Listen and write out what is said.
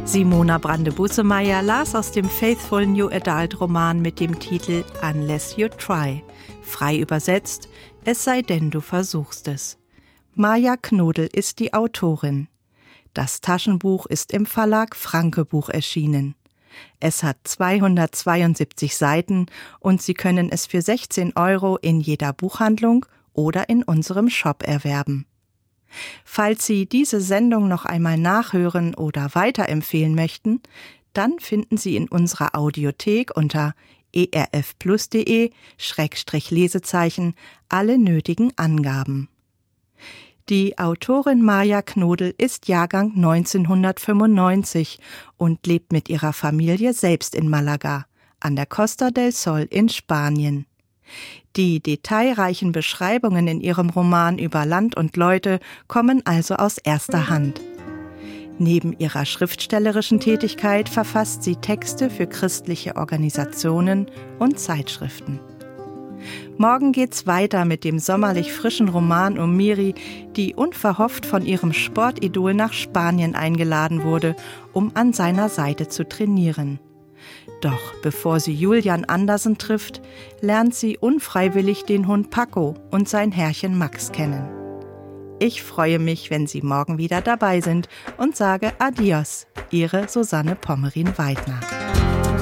Simona Brande-Bussemeyer las aus dem Faithful New Adult Roman mit dem Titel Unless You Try. Frei übersetzt, es sei denn, du versuchst es. Maja Knodel ist die Autorin. Das Taschenbuch ist im Verlag Franke Buch erschienen. Es hat 272 Seiten und Sie können es für 16 € in jeder Buchhandlung oder in unserem Shop erwerben. Falls Sie diese Sendung noch einmal nachhören oder weiterempfehlen möchten, dann finden Sie in unserer Audiothek unter erfplus.de/Lesezeichen alle nötigen Angaben. Die Autorin Maja Knodel ist Jahrgang 1995 und lebt mit ihrer Familie selbst in Malaga, an der Costa del Sol in Spanien. Die detailreichen Beschreibungen in ihrem Roman über Land und Leute kommen also aus erster Hand. Neben ihrer schriftstellerischen Tätigkeit verfasst sie Texte für christliche Organisationen und Zeitschriften. Morgen geht's weiter mit dem sommerlich frischen Roman um Miri, die unverhofft von ihrem Sportidol nach Spanien eingeladen wurde, um an seiner Seite zu trainieren. Doch bevor sie Julian Andersen trifft, lernt sie unfreiwillig den Hund Paco und sein Herrchen Max kennen. Ich freue mich, wenn Sie morgen wieder dabei sind und sage Adios, Ihre Susanne Pommerin-Weidner.